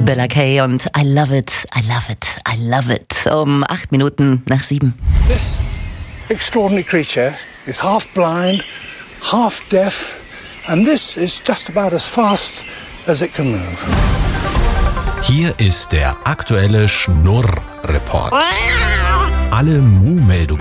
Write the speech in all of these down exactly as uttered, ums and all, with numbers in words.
Bella Kay und I love it, I love it, I love it. Um acht Minuten nach sieben. This extraordinary creature is half blind, half deaf, and this is just about as fast as it can move. Hier ist der aktuelle Schnurr-Report. Alle Mu-Meldungen.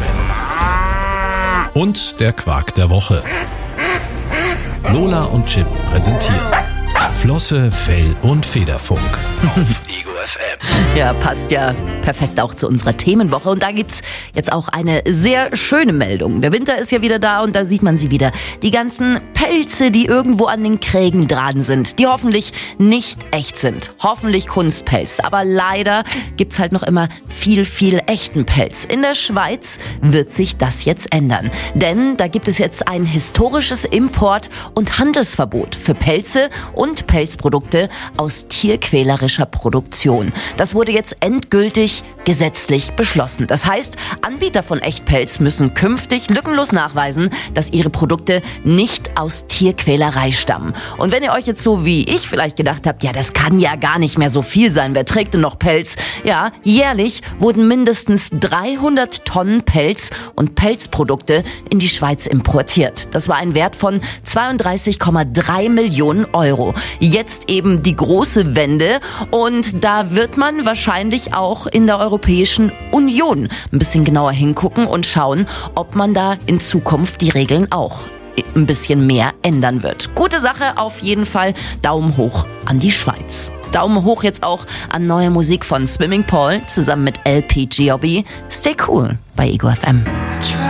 Und der Quark der Woche. Lola und Chip präsentieren Flosse, Fell und Federfunk. Auf Ego F M. Ja, passt ja perfekt auch zu unserer Themenwoche. Und da gibt's jetzt auch eine sehr schöne Meldung. Der Winter ist ja wieder da und da sieht man sie wieder. Die ganzen Pelze, die irgendwo an den Krägen dran sind, die hoffentlich nicht echt sind. Hoffentlich Kunstpelz. Aber leider gibt's halt noch immer viel, viel echten Pelz. In der Schweiz wird sich das jetzt ändern. Denn da gibt es jetzt ein historisches Import- und Handelsverbot für Pelze und Pelzprodukte aus tierquälerischer Produktion. Das wurde jetzt endgültig gesetzlich beschlossen. Das heißt, Anbieter von Echtpelz müssen künftig lückenlos nachweisen, dass ihre Produkte nicht aus Tierquälerei stammen. Und wenn ihr euch jetzt so wie ich vielleicht gedacht habt, ja, das kann ja gar nicht mehr so viel sein, wer trägt denn noch Pelz? Ja, jährlich wurden mindestens dreihundert Tonnen Pelz und Pelzprodukte in die Schweiz importiert. Das war ein Wert von zweiunddreißig Komma drei Millionen Euro. Jetzt eben die große Wende und da wird man wahrscheinlich auch in der Europäischen Union ein bisschen genauer hingucken und schauen, ob man da in Zukunft die Regeln auch ein bisschen mehr ändern wird. Gute Sache auf jeden Fall. Daumen hoch an die Schweiz. Daumen hoch jetzt auch an neue Musik von Swimming Paul zusammen mit L P Giobbi. Stay cool bei Ego F M.